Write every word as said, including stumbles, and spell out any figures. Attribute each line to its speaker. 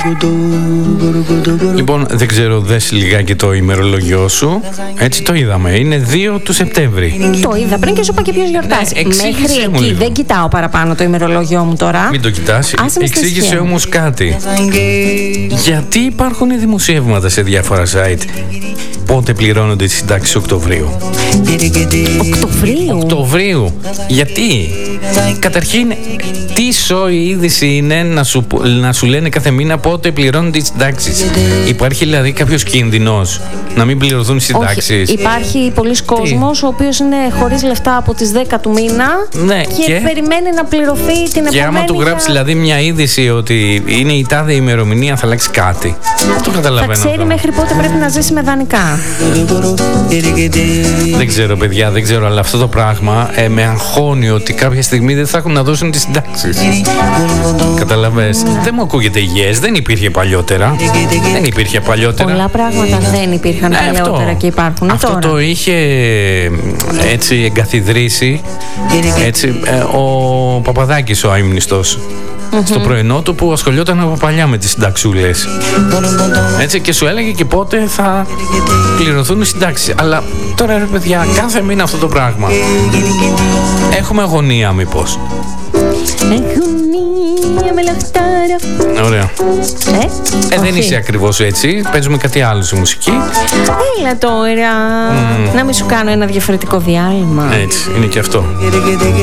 Speaker 1: Λοιπόν, δεν ξέρω, δες λιγάκι το ημερολόγιό σου. Έτσι το είδαμε. Είναι δύο του Σεπτέμβρη.
Speaker 2: Το είδα πριν και σου είπα και ποιος γιορτάζει.
Speaker 1: Ναι,
Speaker 2: μέχρι εκεί
Speaker 1: λίγο.
Speaker 2: δεν κοιτάω παραπάνω το ημερολόγιό μου τώρα.
Speaker 1: Μην το κοιτάς. Εξήγησε όμως κάτι. Γιατί υπάρχουν δημοσιεύματα σε διάφορα site πότε πληρώνονται οι συντάξεις Οκτωβρίου.
Speaker 2: Οκτωβρίου.
Speaker 1: Οκτωβρίου. Γιατί? Καταρχήν, τι σόη είδηση είναι να σου, να σου λένε κάθε μήνα πότε πληρώνονται οι συντάξεις. Υπάρχει δηλαδή κάποιος κίνδυνος να μην πληρωθούν οι συντάξεις?
Speaker 2: Όχι. Υπάρχει πολλής κόσμος ο οποίος είναι χωρίς λεφτά από τις δέκα του μήνα,
Speaker 1: ναι,
Speaker 2: και,
Speaker 1: και
Speaker 2: περιμένει να πληρωθεί την επόμενη.
Speaker 1: Και άμα του γράψει
Speaker 2: για... δηλαδή
Speaker 1: μια είδηση ότι είναι η τάδε ημερομηνία, θα αλλάξει κάτι. Το καταλαβαίνω.
Speaker 2: Θα ξέρει αυτό. Μέχρι πότε πρέπει να ζήσει με δανεικά.
Speaker 1: Δεν ξέρω, παιδιά, δεν ξέρω, αλλά αυτό το πράγμα ε, με αγχώνει ότι κάποια στιγμή δεν θα έχουν να δώσουν τις συντάξεις. Καταλαβες. Mm. Δεν μου ακούγεται υγιές, δεν υπήρχε παλιότερα. Δεν υπήρχε παλιότερα.
Speaker 2: Πολλά πράγματα δεν υπήρχαν ε, παλιότερα αυτό. Και υπάρχουν
Speaker 1: αυτό
Speaker 2: τώρα.
Speaker 1: Το είχε έτσι εγκαθιδρύσει έτσι, ε, ο Παπαδάκης, ο αείμνηστος. Mm-hmm. Στο πρωινό του που ασχολιόταν από παλιά με τις συνταξούλες. Έτσι, και σου έλεγε και πότε θα πληρωθούν οι συντάξεις. Αλλά τώρα, ρε παιδιά, κάθε μήνα αυτό το πράγμα. Έχουμε αγωνία μήπως?
Speaker 2: Αγωνία με λαχτάρα.
Speaker 1: Ωραία.
Speaker 2: Ε,
Speaker 1: ε δεν είσαι ακριβώς έτσι. Παίζουμε κάτι άλλο στη μουσική.
Speaker 2: Έλα τώρα. Mm. Να μην σου κάνω ένα διαφορετικό διάλειμμα.
Speaker 1: Έτσι, είναι και αυτό.